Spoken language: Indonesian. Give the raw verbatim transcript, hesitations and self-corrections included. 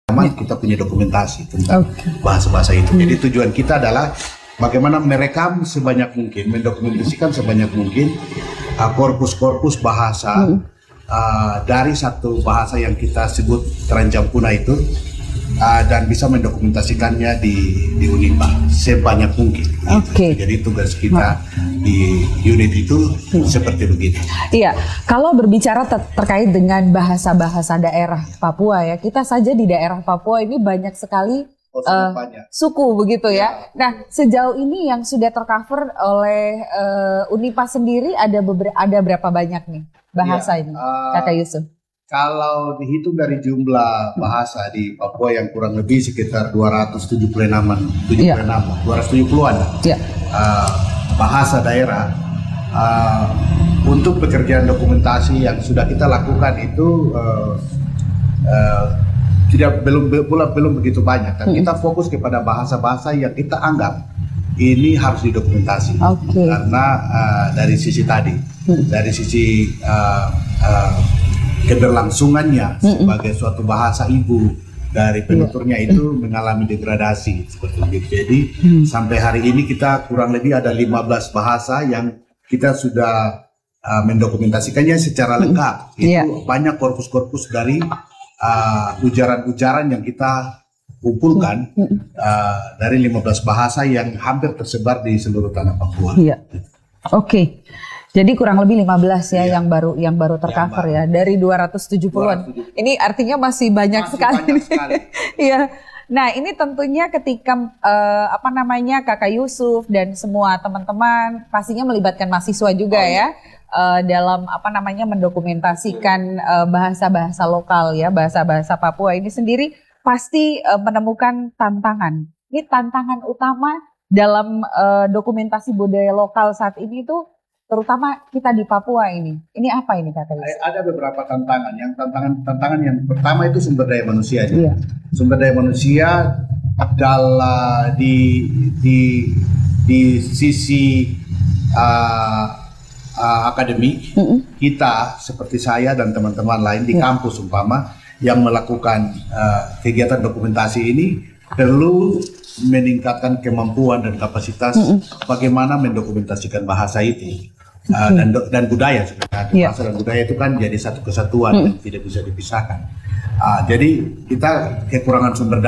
kita punya dokumentasi tentang bahasa-bahasa itu. Jadi tujuan kita adalah bagaimana merekam sebanyak mungkin, mendokumentasikan sebanyak mungkin uh, korpus-korpus bahasa uh, dari satu bahasa yang kita sebut terancam punah itu, uh, dan bisa mendokumentasikannya di, di Unimba sebanyak mungkin. Oke. Okay. Jadi tugas kita di unit itu hmm. seperti begitu. Iya, kalau berbicara ter terkait dengan bahasa-bahasa daerah Papua ya, kita saja di daerah Papua ini banyak sekali oh, uh, banyak. suku begitu ya. ya. Nah, sejauh ini yang sudah tercover oleh uh, Unipa sendiri ada ada berapa banyak nih bahasa ya, ini, uh, Kakak Yusuf? Kalau dihitung dari jumlah bahasa di Papua yang kurang lebih sekitar dua ratus tujuh puluh enam-an, tujuh puluh enam, dua ratus tujuh puluhan ya. uh, bahasa daerah. Uh, untuk pekerjaan dokumentasi yang sudah kita lakukan itu uh, uh, tidak belum belum belum begitu banyak. Dan hmm. kita fokus kepada bahasa-bahasa yang kita anggap ini harus didokumentasi. Okay. Karena uh, dari sisi tadi, hmm. dari sisi uh, uh, keberlangsungannya hmm. sebagai suatu bahasa ibu dari penuturnya yeah. itu mengalami degradasi seperti itu. Jadi hmm. sampai hari ini kita kurang lebih ada lima belas bahasa yang kita sudah uh, mendokumentasikannya secara lengkap. Hmm. Itu yeah. banyak korpus-korpus dari ujaran-ujaran uh, yang kita kumpulkan hmm. uh, dari lima belas bahasa yang hampir tersebar di seluruh tanah Papua. Iya. Yeah. Oke. Okay. Jadi kurang lebih lima belas ya, yeah. yang baru yang baru tercover ya dari dua ratus tujuh puluhan. Ini artinya masih banyak masih sekali. Banyak sekali. Iya. Nah, ini tentunya ketika uh, apa namanya Kakak Yusuf dan semua teman-teman pastinya melibatkan mahasiswa juga oh, ya uh, dalam apa namanya mendokumentasikan uh, bahasa-bahasa lokal ya, bahasa-bahasa Papua ini sendiri pasti uh, menemukan tantangan. Ini tantangan utama dalam uh, dokumentasi budaya lokal saat ini tuh terutama kita di Papua ini. Ini apa ini Kakak Yusuf? Ada beberapa tantangan. Yang tantangan tantangan yang pertama itu sumber daya manusia. Iya. Sumber daya manusia adalah di di di sisi uh, uh, akademik mm-hmm. kita seperti saya dan teman-teman lain di yeah. kampus umpama yang melakukan uh, kegiatan dokumentasi ini perlu meningkatkan kemampuan dan kapasitas mm-hmm. bagaimana mendokumentasikan bahasa itu. Uh, dan dan budaya sebenarnya yeah. bahasa dan budaya itu kan jadi satu kesatuan mm. yang tidak bisa dipisahkan. Uh, jadi kita kekurangan sumber daya.